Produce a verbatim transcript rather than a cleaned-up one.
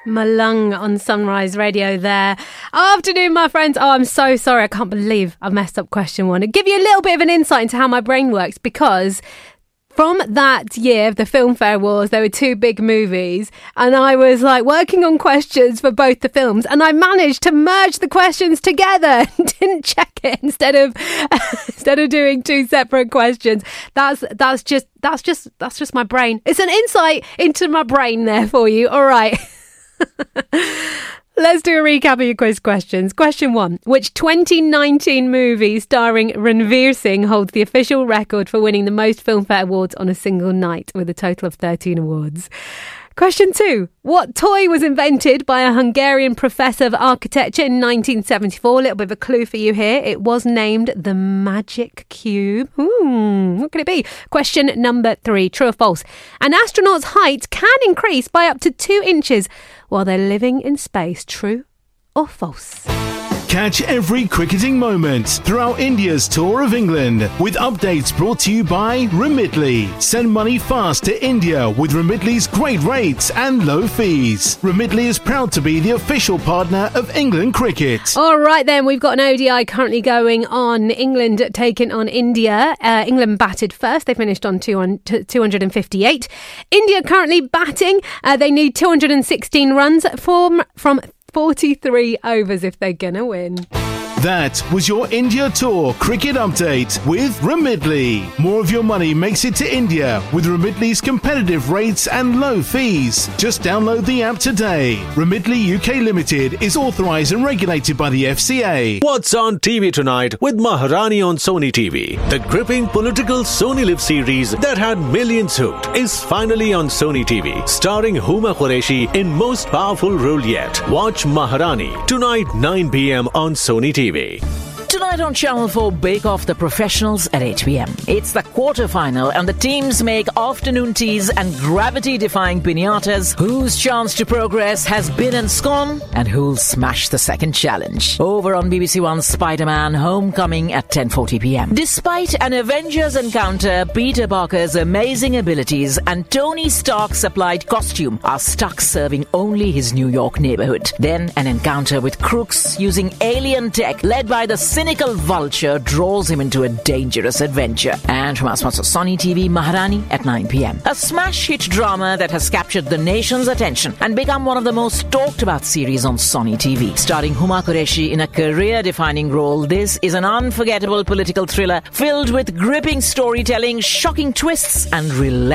Malung on Sunrise Radio there. Afternoon, my friends. Oh, I'm so sorry. I can't believe I messed up question one. I'll give you a little bit of an insight into how my brain works, because from that year, the Filmfare Awards, there were two big movies, and I was like working on questions for both the films, and I managed to merge the questions together and didn't check it instead of instead of doing two separate questions. That's that's just that's just that's just my brain. It's an insight into my brain there for you. All right. Let's do a recap of your quiz questions. Question one. Which twenty nineteen movie starring Ranveer Singh holds the official record for winning the most Filmfare Awards on a single night, with a total of thirteen awards? Question two. What toy was invented by a Hungarian professor of architecture in nineteen seventy-four? A little bit of a clue for you here. It was named the Magic Cube. Hmm, what could it be? Question number three. True or false? An astronaut's height can increase by up to two inches while they're living in space. True or false? Catch every cricketing moment throughout India's tour of England with updates brought to you by Remitly. Send money fast to India with Remitly's great rates and low fees. Remitly is proud to be the official partner of England cricket. All right then, we've got an O D I currently going on. England taking on India. Uh, England batted first. They finished on two hundred fifty-eight. India currently batting. Uh, they need two hundred sixteen runs from from forty-three overs if they're gonna win. That was your India Tour cricket update with Remitly. More of your money makes it to India with Remitly's competitive rates and low fees. Just download the app today. Remitly U K Limited is authorised and regulated by the F C A. What's on T V tonight with Maharani on Sony T V? The gripping political Sony Live series that had millions hooked is finally on Sony T V, starring Huma Qureshi in most powerful role yet. Watch Maharani tonight nine p.m. on Sony T V. Tonight on Channel four, Bake Off the Professionals at eight p.m. It's the quarterfinal and the teams make afternoon teas and gravity-defying piñatas. Whose chance to progress has been and gone, and who'll smash the second challenge? Over on B B C One's Spider-Man Homecoming at ten forty p.m. Despite an Avengers encounter, Peter Parker's amazing abilities and Tony Stark's supplied costume are stuck serving only his New York neighborhood. Then an encounter with crooks using alien tech led by the cynical Vulture draws him into a dangerous adventure. And from our sponsor Sony T V, Maharani at nine p.m. A smash hit drama that has captured the nation's attention and become one of the most talked about series on Sony T V. Starring Huma Qureshi in a career-defining role, this is an unforgettable political thriller filled with gripping storytelling, shocking twists and relentless